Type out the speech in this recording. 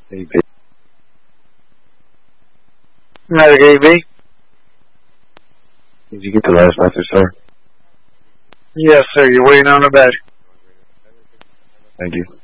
Hey, B. Navigate B. Did you get the last message, sir? Yes, sir. You're waiting on the bed. Thank you.